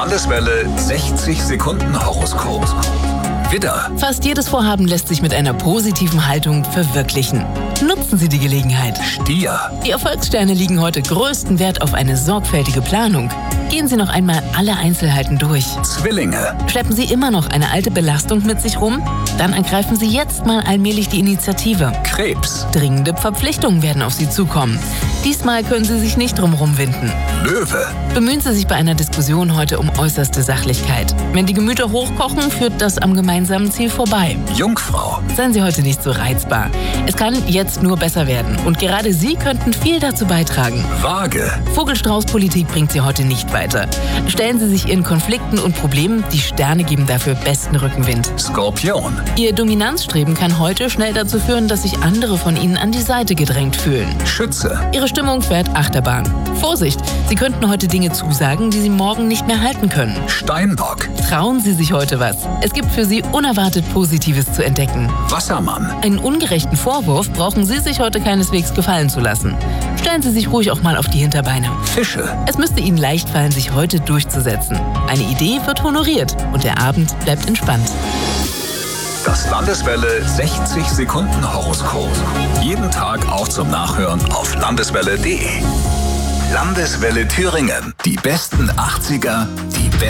Landeswelle 60 Sekunden Horoskop. Widder, Fast jedes Vorhaben lässt sich mit einer positiven Haltung verwirklichen. Nutzen Sie die Gelegenheit. Stier, Die Erfolgssterne liegen heute größten Wert auf eine sorgfältige Planung. Gehen Sie noch einmal alle Einzelheiten durch. Zwillinge, Schleppen Sie immer noch eine alte Belastung mit sich rum? Dann ergreifen Sie jetzt mal allmählich die Initiative. Krebs, Dringende Verpflichtungen werden auf Sie zukommen. Diesmal können Sie sich nicht drumherum winden. Löwe, Bemühen Sie sich bei einer Diskussion heute um äußerste Sachlichkeit. Wenn die Gemüter hochkochen, führt das am gemeinsamen Ziel vorbei. Jungfrau, Seien Sie heute nicht so reizbar. Es kann jetzt nur besser werden und gerade Sie könnten viel dazu beitragen. Waage, Vogelstrauß-Politik bringt Sie heute nicht weiter. Stellen Sie sich Ihren Konflikten und Problemen, die Sterne geben dafür besten Rückenwind. Skorpion, Ihr Dominanzstreben kann heute schnell dazu führen, dass sich andere von Ihnen an die Seite gedrängt fühlen. Schütze, Ihre Stimmung fährt Achterbahn. Vorsicht, Sie könnten heute Dinge zusagen, die Sie morgen nicht mehr halten können. Steinbock, Trauen Sie sich heute was. Es gibt für Sie unerwartet Positives zu entdecken. Wassermann, Einen ungerechten Vorwurf brauchen Sie sich heute keineswegs gefallen zu lassen. Stellen Sie sich ruhig auch mal auf die Hinterbeine. Fische, Es müsste Ihnen leicht fallen, sich heute durchzusetzen. Eine Idee wird honoriert und der Abend bleibt entspannt. das Landeswelle 60 Sekunden Horoskop. Jeden Tag auch zum Nachhören auf landeswelle.de. Landeswelle Thüringen. Die besten 80er, die besten